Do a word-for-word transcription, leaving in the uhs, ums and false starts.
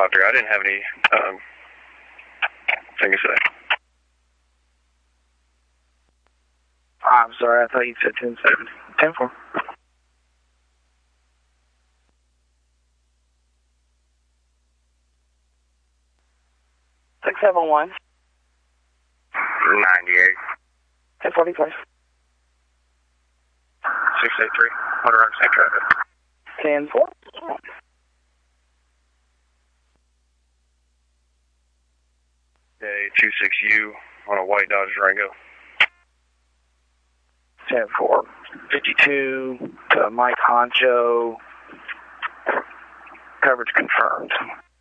five three. I didn't have any um, thing to say. I'm sorry, I thought you said ten seven. ten four. six seven one. ninety-eight. ten forty-five. six eight three. Hunter Rock State traffic. ten four. Okay, two six U on a white Dodge Durango. ten four. fifty-two to Mike Honcho. Coverage confirmed.